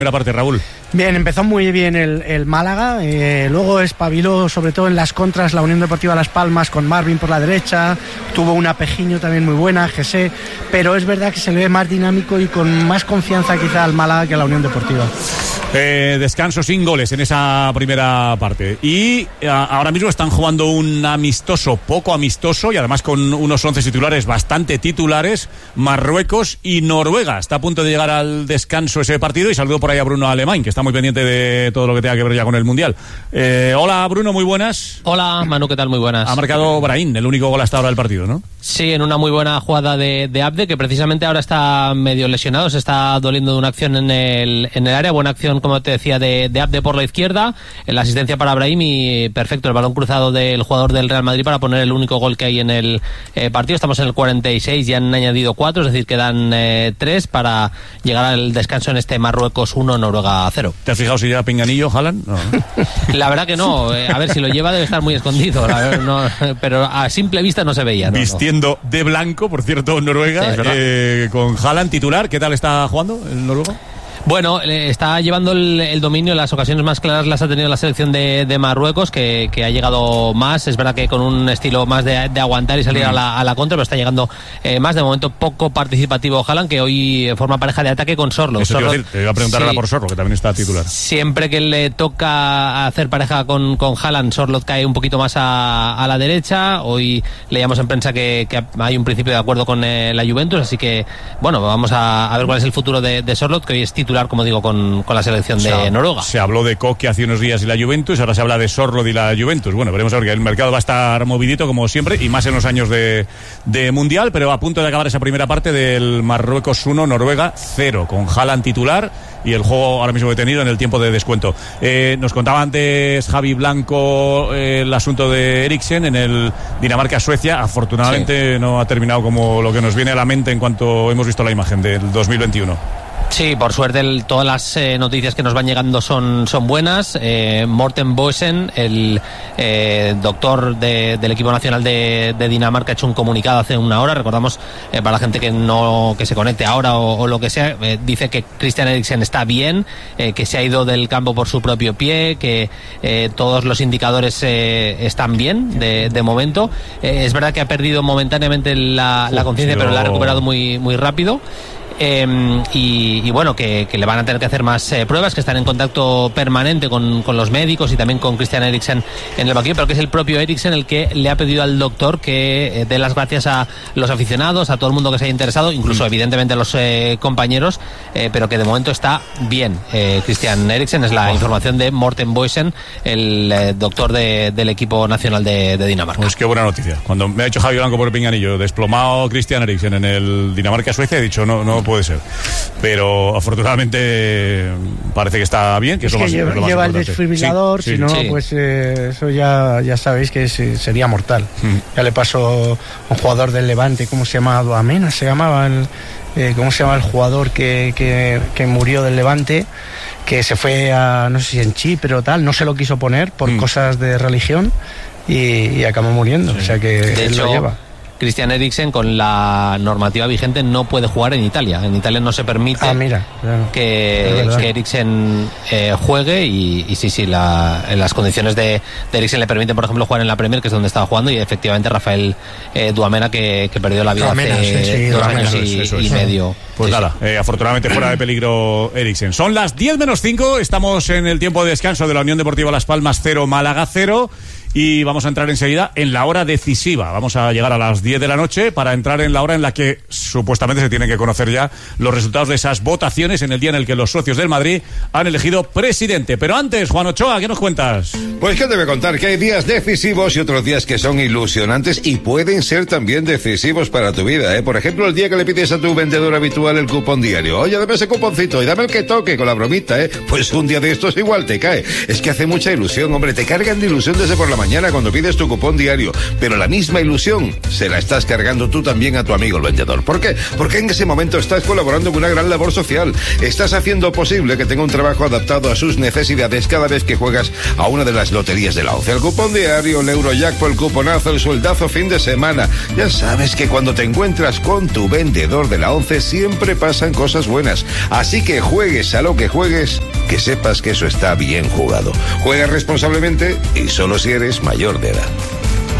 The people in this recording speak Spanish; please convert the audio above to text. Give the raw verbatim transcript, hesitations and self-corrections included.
Primera parte, Raúl. Bien, empezó muy bien el, el Málaga, eh, luego espabiló sobre todo en las contras la Unión Deportiva Las Palmas con Marvin por la derecha, tuvo una Pejiño también muy buena, Gesé, pero es verdad que se le ve más dinámico y con más confianza quizá al Málaga que a la Unión Deportiva. Eh, descanso sin goles en esa primera parte y a, ahora mismo están jugando un amistoso, poco amistoso y además con unos once titulares bastante titulares, Marruecos y Noruega. Está a punto de llegar al descanso ese partido y saludo por ahí a Bruno Alemán, que está muy pendiente de todo lo que tenga que ver ya con el Mundial. Eh, hola Bruno, muy buenas. Hola Manu, ¿qué tal? Muy buenas. Ha marcado Brahim, el único gol hasta ahora del partido, ¿no? Sí, en una muy buena jugada de, de Abde, que precisamente ahora está medio lesionado, se está doliendo de una acción en el, en el área, buena acción, como te decía, de, de Abde por la izquierda, la asistencia para Brahim y perfecto, el balón cruzado del jugador del Real Madrid para poner el único gol que hay en el eh, partido. Estamos en el cuarenta y seis, ya han añadido cuatro, es decir, quedan eh, tres para llegar al descanso en este Marruecos uno, Noruega cero. ¿Te has fijado si lleva pinganillo, Haaland? No, ¿no? La verdad que no, eh, a ver, si lo lleva debe estar muy escondido, la verdad, no, pero a simple vista no se veía. No, Vistiendo no. de blanco, por cierto, Noruega, sí, eh, con Haaland titular. ¿Qué tal está jugando el noruego? Bueno, está llevando el, el dominio, las ocasiones más claras las ha tenido la selección de, de Marruecos, que, que ha llegado más, es verdad que con un estilo más de, de aguantar y salir mm. a, la, a la contra, pero está llegando eh, más, de momento poco participativo Haaland, que hoy forma pareja de ataque con Sorloth. Eso te iba a, decir, te iba a preguntar sí, ahora por Sorloth, que también está titular. Siempre que le toca hacer pareja con, con Haaland, Sorloth cae un poquito más a, a la derecha. Hoy leíamos en prensa que, que hay un principio de acuerdo con eh, la Juventus, así que bueno, vamos a, a ver cuál es el futuro de, de Sorloth, que hoy es titular, como digo, con, con la selección de o sea, Noruega. Se habló de Koke hace unos días y la Juventus, ahora se habla de Sorloth y la Juventus. Bueno, veremos a ver, que el mercado va a estar movidito como siempre y más en los años de, de Mundial, pero a punto de acabar esa primera parte del Marruecos uno, Noruega cero, con Haaland titular y el juego ahora mismo detenido en el tiempo de descuento. Eh, nos contaba antes Javi Blanco eh, el asunto de Eriksen en el Dinamarca-Suecia. Afortunadamente sí. No ha terminado como lo que nos viene a la mente en cuanto hemos visto la imagen del dos mil veintiuno. Sí, por suerte el, todas las eh, noticias que nos van llegando son, son buenas. Eh, Morten Boesen, el eh, doctor de, del equipo nacional de, de Dinamarca, ha hecho un comunicado hace una hora. Recordamos, eh, para la gente que no que se conecte ahora o, o lo que sea, eh, dice que Christian Eriksen está bien, eh, que se ha ido del campo por su propio pie, que eh, todos los indicadores eh, están bien de, de momento. Eh, es verdad que ha perdido momentáneamente la, la conciencia, pero la ha recuperado muy, muy rápido. Eh, y, y bueno, que, que le van a tener que hacer más eh, pruebas, que están en contacto permanente con, con los médicos y también con Christian Eriksen en el banquillo, pero que es el propio Eriksen el que le ha pedido al doctor que eh, dé las gracias a los aficionados, a todo el mundo que se haya interesado, incluso mm. evidentemente a los eh, compañeros, eh, pero que de momento está bien. eh, Christian Eriksen es la oh. información de Morten Boesen, el eh, doctor de, del equipo nacional de, de Dinamarca. Pues qué buena noticia. Cuando me ha hecho Javi Blanco por el pinganillo, desplomado Christian Eriksen en el Dinamarca-Suecia, he dicho no, no puede ser, pero afortunadamente parece que está bien, que es, es lo que más, lleva, lo más lleva el importante. desfibrilador, sí, si sí, no sí. pues eh, eso ya, ya sabéis que es, sería mortal. mm. Ya le pasó a un jugador del Levante, ¿cómo se llama? Duamena se llamaba el, eh, ¿cómo se llama el jugador que, que, que murió del Levante, que se fue a, no sé si en Chipre o tal, no se lo quiso poner por mm. cosas de religión y, y acabó muriendo, sí. O sea que de él hecho, lo lleva. Christian Eriksen, con la normativa vigente, no puede jugar en Italia. En Italia no se permite ah, mira, claro. que, que Eriksen eh, juegue y, y sí, sí, la, las condiciones de, de Eriksen le permiten, por ejemplo, jugar en la Premier, que es donde estaba jugando, y efectivamente Rafael eh, Duamena, que, que perdió la vida Duamena, hace sí, sí, dos Duamena, años y, eso es. y medio. Pues sí, nada, eh, afortunadamente fuera de peligro Eriksen. Son las diez menos cinco, estamos en el tiempo de descanso de la Unión Deportiva Las Palmas cero, Málaga cero. Y vamos a entrar enseguida en la hora decisiva. Vamos a llegar a las diez de la noche para entrar en la hora en la que supuestamente se tienen que conocer ya los resultados de esas votaciones en el día en el que los socios del Madrid han elegido presidente. Pero antes, Juan Ochoa, ¿qué nos cuentas? Pues qué te voy a contar, que hay días decisivos y otros días que son ilusionantes y pueden ser también decisivos para tu vida, ¿eh? Por ejemplo, el día que le pides a tu vendedor habitual el cupón diario. Oye, dame ese cuponcito y dame el que toque con la bromita, ¿eh? Pues un día de estos igual te cae. Es que hace mucha ilusión, hombre, te cargan de ilusión desde por la mañana cuando pides tu cupón diario, pero la misma ilusión se la estás cargando tú también a tu amigo el vendedor. ¿Por qué? Porque en ese momento estás colaborando con una gran labor social. Estás haciendo posible que tenga un trabajo adaptado a sus necesidades cada vez que juegas a una de las loterías de la ONCE. El cupón diario, el Eurojackpot, el cuponazo, el sueldazo fin de semana. Ya sabes que cuando te encuentras con tu vendedor de la ONCE siempre pasan cosas buenas. Así que juegues a lo que juegues, que sepas que eso está bien jugado. Juega responsablemente y solo si eres mayor de edad.